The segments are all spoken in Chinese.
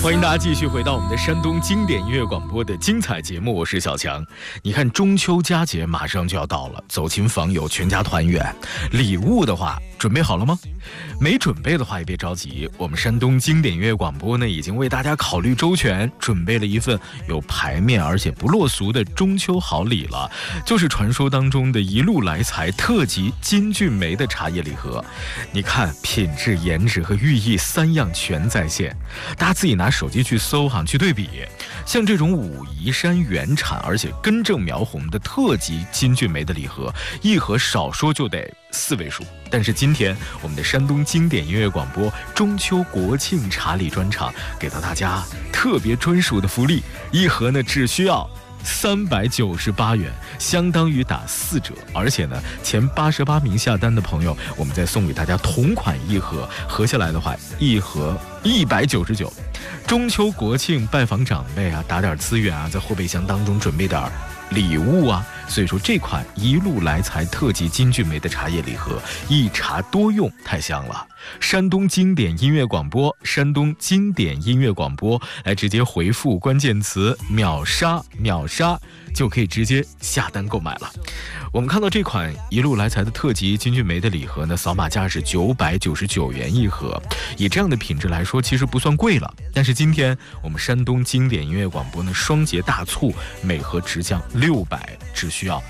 欢迎大家继续回到我们的山东经典音乐广播的精彩节目，我是小强。你看中秋佳节马上就要到了，走亲访友，全家团圆，礼物的话准备好了吗？没准备的话也别着急，我们山东经典音乐广播呢已经为大家考虑周全，准备了一份有排面而且不落俗的中秋好礼了，就是传说当中的一路来财特级金骏眉的茶叶礼盒。你看品质、颜值和寓意三样全在线，大家自己拿手机去搜去对比。像这种武夷山原产而且根正苗红的特级金骏眉的礼盒，一盒少说就得4位数。但是今天我们的山东经典音乐广播中秋国庆茶礼专场给到大家特别专属的福利，一盒呢只需要398元，相当于打4折。而且呢，前88名下单的朋友，我们再送给大家同款一盒，合下来的话，一盒199。中秋国庆拜访长辈打点资源在后备箱当中准备点礼物所以说这款一路来财特级金骏眉的茶叶礼盒，一茶多用，太香了。山东经典音乐广播，山东经典音乐广播，来直接回复关键词秒杀秒杀，就可以直接下单购买了。我们看到这款一路来财的特级金骏眉的礼盒呢，扫码价是999元一盒，以这样的品质来说其实不算贵了。但是今天我们山东经典音乐广播呢双节大促，每盒直降600，只需要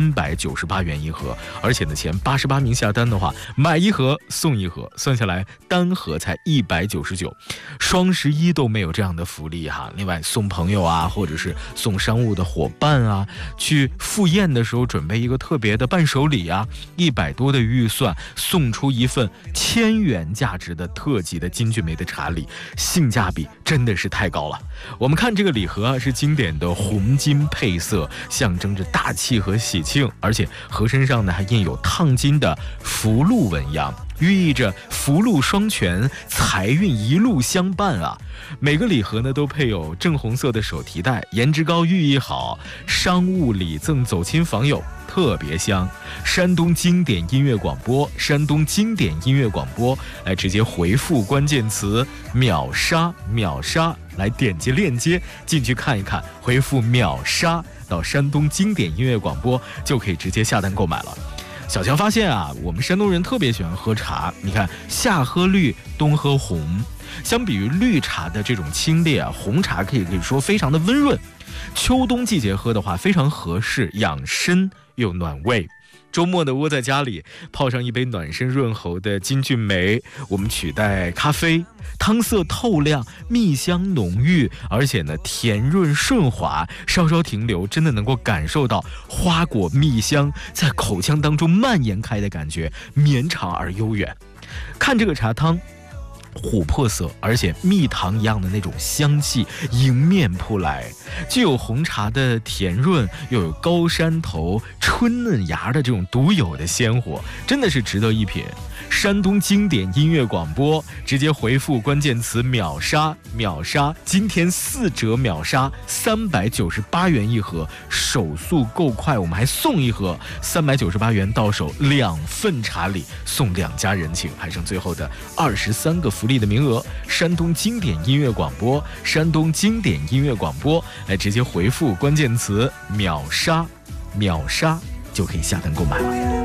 398元一盒。而且呢前88名下单的话，买一盒送一盒，算下来单盒才199。双11都没有这样的福利另外送朋友或者送商务的伙伴去赴宴的时候准备一个特别的伴手礼100多的预算送出一份1000元价值的特级的金骏眉的茶礼，性价比真的是太高了。我们看这个礼盒是经典的红金配色，象征着大气和喜庆，而且盒身上呢还印有烫金的福禄纹样，寓意着福禄双全，财运一路相伴每个礼盒呢都配有正红色的手提袋，颜值高，寓意好，商务礼赠走亲访友特别香。山东经典音乐广播，山东经典音乐广播，来直接回复关键词秒杀秒杀，来点击链接进去看一看，回复秒杀到山东经典音乐广播就可以直接下单购买了。小强发现我们山东人特别喜欢喝茶，你看夏喝绿，冬喝红。相比于绿茶的这种清冽红茶可以说非常的温润，秋冬季节喝的话非常合适，养身又暖胃。周末的窝在家里，泡上一杯暖身润喉的金骏眉，我们取代咖啡，汤色透亮，蜜香浓郁，而且呢甜润顺滑，稍稍停留真的能够感受到花果蜜香在口腔当中蔓延开的感觉，绵长而悠远。看这个茶汤琥珀色，而且蜜糖一样的那种香气迎面扑来，既有红茶的甜润，又有高山头春嫩芽的这种独有的鲜活，真的是值得一品。山东经典音乐广播，直接回复关键词秒杀秒杀，今天4折秒杀398元一盒，手速够快，我们还送一盒398元到手2份茶礼，送2家人情，还剩最后的23个福利的名额。山东经典音乐广播，山东经典音乐广播，来直接回复关键词秒杀秒杀就可以下单购买了。